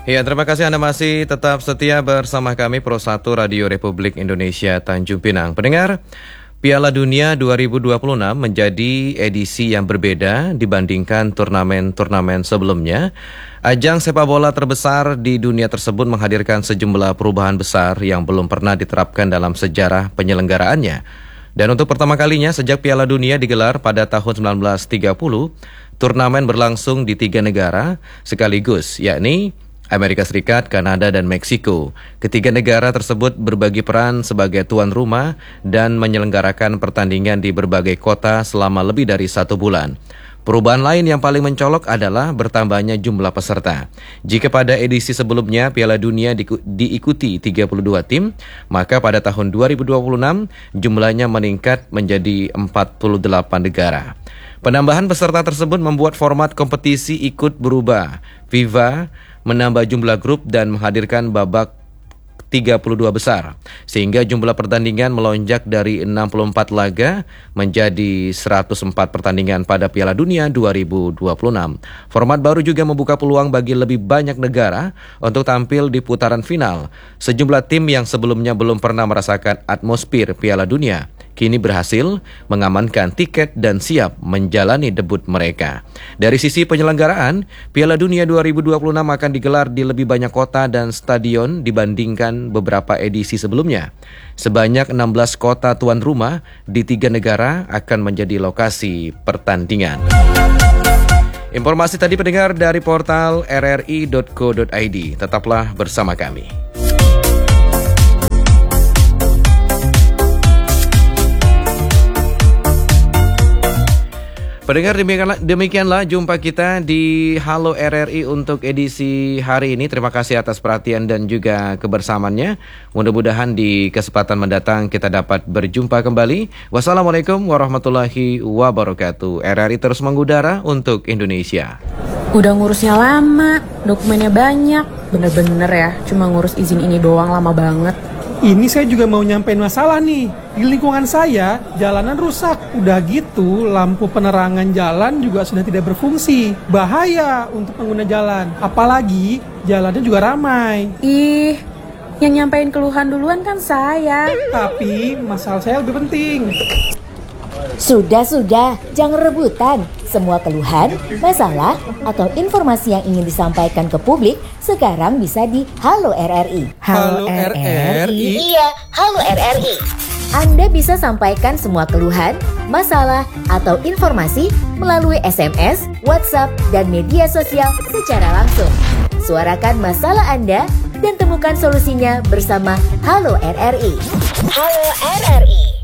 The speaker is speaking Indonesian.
Ya, terima kasih Anda masih tetap setia bersama kami Pro 1 Radio Republik Indonesia Tanjung Pinang. Pendengar, Piala Dunia 2026 menjadi edisi yang berbeda dibandingkan turnamen-turnamen sebelumnya. Ajang sepak bola terbesar di dunia tersebut menghadirkan sejumlah perubahan besar yang belum pernah diterapkan dalam sejarah penyelenggaraannya. Dan untuk pertama kalinya sejak Piala Dunia digelar pada tahun 1930, turnamen berlangsung di 3 negara sekaligus, yakni Amerika Serikat, Kanada, dan Meksiko. Ketiga negara tersebut berbagi peran sebagai tuan rumah dan menyelenggarakan pertandingan di berbagai kota selama lebih dari 1 bulan. Perubahan lain yang paling mencolok adalah bertambahnya jumlah peserta. Jika pada edisi sebelumnya Piala Dunia diikuti 32 tim, maka pada tahun 2026 jumlahnya meningkat menjadi 48 negara. Penambahan peserta tersebut membuat format kompetisi ikut berubah. FIFA menambah jumlah grup dan menghadirkan babak 32 besar, sehingga jumlah pertandingan melonjak dari 64 laga menjadi 104 pertandingan pada Piala Dunia 2026. Format baru juga membuka peluang bagi lebih banyak negara untuk tampil di putaran final. Sejumlah tim yang sebelumnya belum pernah merasakan atmosfer Piala Dunia kini berhasil mengamankan tiket dan siap menjalani debut mereka. Dari sisi penyelenggaraan, Piala Dunia 2026 akan digelar di lebih banyak kota dan stadion dibandingkan beberapa edisi sebelumnya. Sebanyak 16 kota tuan rumah di 3 negara akan menjadi lokasi pertandingan. Informasi tadi pendengar dari portal rri.co.id. Tetaplah bersama kami. Pendengar, demikianlah jumpa kita di Halo RRI untuk edisi hari ini. Terima kasih atas perhatian dan juga kebersamaannya. Mudah-mudahan di kesempatan mendatang kita dapat berjumpa kembali. Wassalamualaikum warahmatullahi wabarakatuh. RRI terus mengudara untuk Indonesia. Udah ngurusnya lama, dokumennya banyak. Bener-bener ya, cuma ngurus izin ini doang lama banget. Ini saya juga mau nyampein masalah nih. Di lingkungan saya, jalanan rusak. Udah gitu, lampu penerangan jalan juga sudah tidak berfungsi. Bahaya untuk pengguna jalan. Apalagi, jalannya juga ramai. Ih, yang nyampein keluhan duluan kan saya. Tapi, masalah saya lebih penting. Sudah, jangan rebutan. Semua keluhan, masalah, atau informasi yang ingin disampaikan ke publik sekarang bisa di Halo RRI. Halo RRI? Iya, Halo RRI. Anda bisa sampaikan semua keluhan, masalah, atau informasi melalui SMS, WhatsApp, dan media sosial secara langsung. Suarakan masalah Anda dan temukan solusinya bersama Halo RRI. Halo RRI.